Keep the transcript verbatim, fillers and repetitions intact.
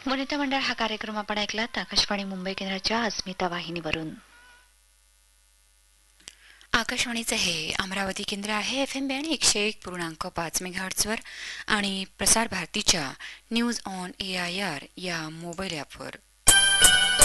वनिता मंडळ हा कार्यक्रम आपण ऐकलात आकाशवाणी मुंबई केंद्राच्या अस्मिता वाहिनीवरून. आकाशवाणीचे हे अमरावती केंद्र आहे. एफ एम बँड एकशे एक पूर्णांक पाच मेगाहर्ट्झवर आणि प्रसार भारतीच्या news on A I R या मोबाईल ॲपवर.